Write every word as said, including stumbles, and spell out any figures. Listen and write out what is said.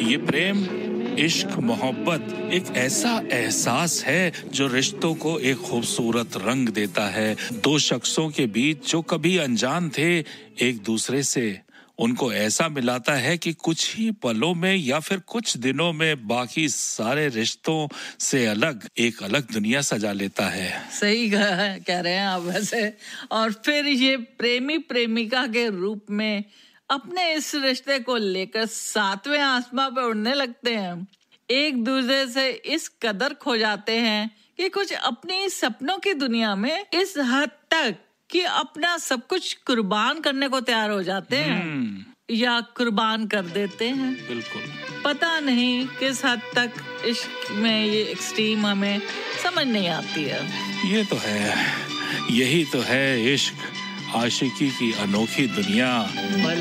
ये प्रेम, इश्क, मोहब्बत एक ऐसा एहसास है जो रिश्तों को एक खूबसूरत रंग देता है। दो शख्सों के बीच जो कभी अनजान थे एक दूसरे से, उनको ऐसा मिलाता है कि कुछ ही पलों में या फिर कुछ दिनों में बाकी सारे रिश्तों से अलग एक अलग दुनिया सजा लेता है। सही कह रहे हैं आप वैसे। और फिर ये प्रेमी प्रेमिका के रूप में अपने इस रिश्ते को लेकर सातवें आसमां पे उड़ने लगते हैं। एक दूसरे से इस कदर खो जाते हैं कि कुछ अपनी सपनों की दुनिया में इस हद तक कि अपना सब कुछ कुर्बान करने को तैयार हो जाते हैं या कुर्बान कर देते हैं। बिल्कुल। पता नहीं किस हद तक इश्क में ये एक्सट्रीम हमें समझ नहीं आती है। ये तो है, यही तो है इश्क, आशिकी की अनोखी दुनिया।